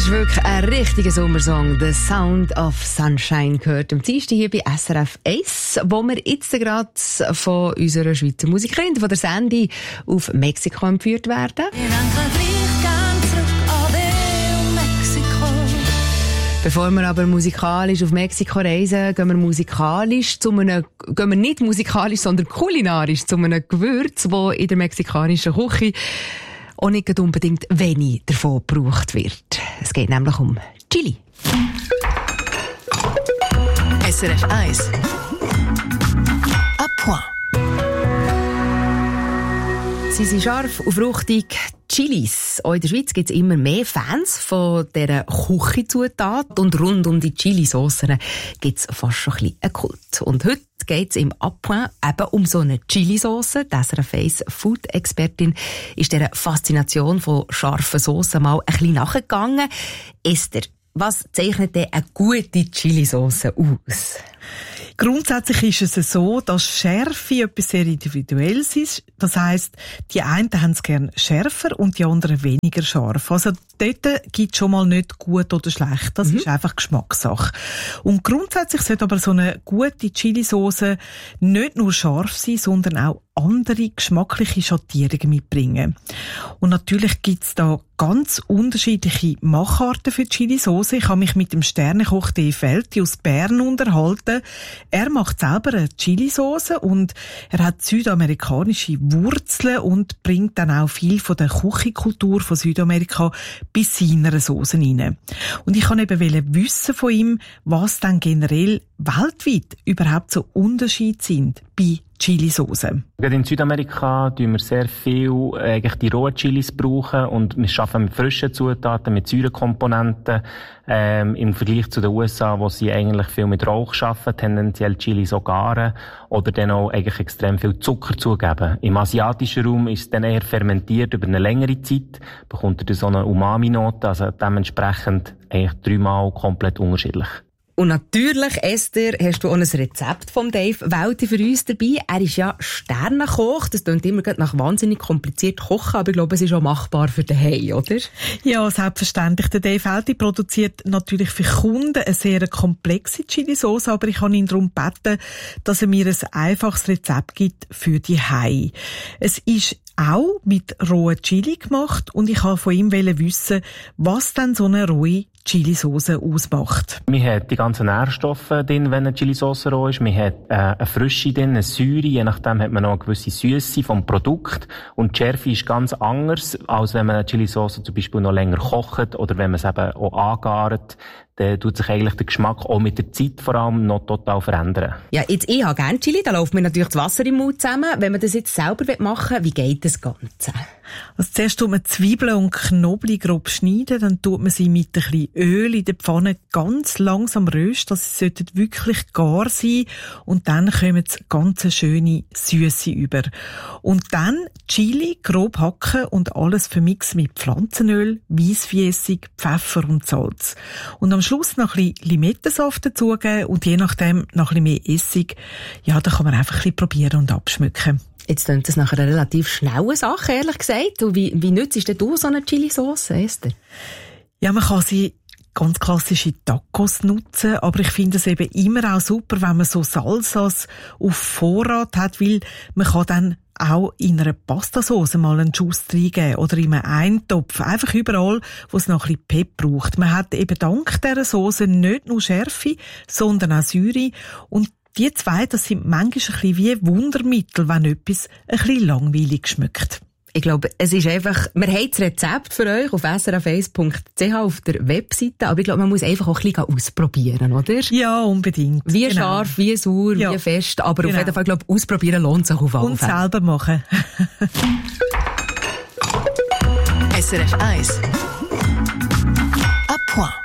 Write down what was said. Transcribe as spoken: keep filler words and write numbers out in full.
ist wirklich ein richtiger Sommersong. «The Sound of Sunshine» gehört am Dienstag hier bei S R F eins, wo wir jetzt gerade von unserer Schweizer Musikerin, von der Sandy, auf Mexiko entführt werden. Bevor wir aber musikalisch auf Mexiko reisen, gehen wir musikalisch zu einem, gehen wir nicht musikalisch, sondern kulinarisch zu einem Gewürz, das in der mexikanischen Küche auch nicht unbedingt wenig davon gebraucht wird. Es geht nämlich um Chili. S R F eins. À point. Sie sind scharf und fruchtig. Chilis. Auch in der Schweiz gibt es immer mehr Fans von dieser Küchenzutat. Und rund um die Chilisoßen gibt es fast schon ein bisschen einen Kult. Und heute geht es im À point eben um so eine Chilisauce. Die S R F eins Food-Expertin ist dieser Faszination von scharfen Soßen mal ein bisschen nachgegangen. Esther, was zeichnet denn eine gute Chilisauce aus? Grundsätzlich ist es so, dass Schärfe etwas sehr Individuelles ist. Das heisst, die einen haben es gern schärfer und die anderen weniger scharf. Also dort gibt es schon mal nicht gut oder schlecht. Das mhm. ist einfach Geschmackssache. Und grundsätzlich sollte aber so eine gute Chilisauce nicht nur scharf sein, sondern auch andere geschmackliche Schattierungen mitbringen. Und natürlich gibt's da ganz unterschiedliche Macharten für die Chilisauce. Ich habe mich mit dem Sternekoch Dave Welti aus Bern unterhalten. Er macht selber eine Chilisauce und er hat südamerikanische Wurzeln und bringt dann auch viel von der Küchenkultur von Südamerika bei seiner Sauce rein. Und ich wollte eben wissen von ihm, was dann generell weltweit überhaupt so Unterschiede sind bei Chilisauce. Gerade in Südamerika brauchen wir sehr viel eigentlich die rohen Chilis brauchen und wir arbeiten mit frischen Zutaten, mit Säurekomponenten. Ähm, im Vergleich zu den U S A, wo sie eigentlich viel mit Rauch arbeiten, tendenziell Chilis auch garen oder dann auch eigentlich extrem viel Zucker zugeben. Im asiatischen Raum ist es dann eher fermentiert über eine längere Zeit, bekommt er so eine Umami-Note, also dementsprechend eigentlich dreimal komplett unterschiedlich. Und natürlich, Esther, hast du auch ein Rezept von Dave Welti für uns dabei. Er ist ja Sternekoch. Das klingt immer nach wahnsinnig kompliziert kochen, aber ich glaube, es ist auch machbar für daheim, oder? Ja, selbstverständlich. Der Dave Welti produziert natürlich für Kunden eine sehr komplexe Chilisauce, aber ich habe ihn darum gebeten, dass er mir ein einfaches Rezept gibt für die Hei. Es ist auch mit rohen Chili gemacht und ich wollte von ihm wissen, was denn so eine rohe Chilisauce ausmacht. Man hat die ganzen Nährstoffe drin, wenn eine Chilisauce roh ist. Man hat äh, eine Frische drin, eine Säure. Je nachdem hat man noch eine gewisse Süße vom Produkt. Und die Schärfe ist ganz anders, als wenn man eine Chilisauce zum Beispiel noch länger kocht oder wenn man es eben auch angart. Dann tut sich eigentlich der Geschmack auch mit der Zeit vor allem noch total verändern. Ja, jetzt, ich habe gerne Chili, da läuft mir natürlich das Wasser im Mund zusammen. Wenn man das jetzt selber machen will, wie geht das Ganze? Also zuerst tut man Zwiebeln und Knoblauch grob schneiden, dann tut man sie mit ein bisschen Öl in der Pfanne ganz langsam rösten, dass sie wirklich gar sein und dann kommen ganz schöne Süße über. Und dann Chili grob hacken und alles vermixen mit Pflanzenöl, Weissfiessig, Pfeffer und Salz. Und am Schluss noch ein bisschen Limettensaft dazugeben und je nachdem noch ein bisschen mehr Essig. Ja, da kann man einfach ein bisschen probieren und abschmecken. Jetzt klingt das nach einer relativ schnellen Sache, ehrlich gesagt. Und wie, wie nützt denn du so eine Chilisauce, Esther? Ja, man kann sie ganz klassische Tacos nutzen, aber ich finde es eben immer auch super, wenn man so Salsas auf Vorrat hat, weil man kann dann auch in einer Pastasauce mal einen Schuss reingeben oder in einem Eintopf. Einfach überall, wo es noch ein bisschen Pep braucht. Man hat eben dank dieser Sauce nicht nur Schärfe, sondern auch Säure. Und die zwei, das sind manchmal ein bisschen wie Wundermittel, wenn etwas ein bisschen langweilig schmeckt. Ich glaube, es ist einfach, wir haben das Rezept für euch auf s r f eins punkt c h auf der Webseite, aber ich glaube, man muss einfach auch ein bisschen ausprobieren, oder? Ja, unbedingt. Wie genau. Scharf, wie sauer, ja. Wie fest, aber genau. Auf jeden Fall, ich glaube, ausprobieren lohnt sich auf alle Und Fälle. selber machen. S R F eins. À point.